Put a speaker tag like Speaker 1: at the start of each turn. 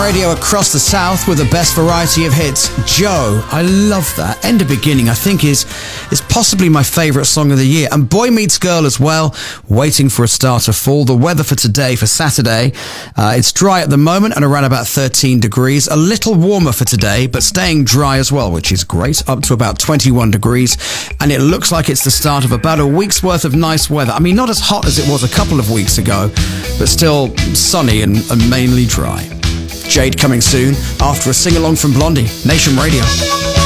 Speaker 1: Radio across the south with the best variety of hits. Joe, I love that. End of Beginning, I think is possibly my favourite song of the year. And Boy Meets Girl as well, Waiting for a Star to Fall. The weather for today, for Saturday, it's dry at the moment and around about 13 degrees. A little warmer for today, but staying dry as well, which is great, up to about 21 degrees. And it looks like it's the start of about a week's worth of nice weather. I mean, not as hot as it was a couple of weeks ago, but still sunny and mainly dry. Jade coming soon after a sing-along from Blondie. Nation Radio.